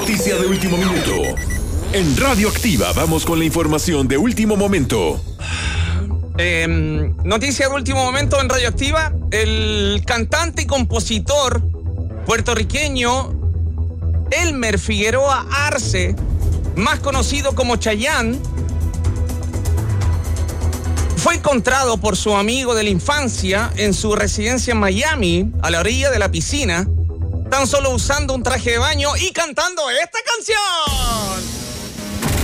Noticia de último minuto. En Radio Activa vamos con la información de último momento. Noticia de último momento en Radio Activa. El cantante y compositor puertorriqueño Elmer Figueroa Arce, más conocido como Chayanne, fue encontrado por su amigo de la infancia en su residencia en Miami, a la orilla de la piscina, tan solo usando un traje de baño y cantando esta canción.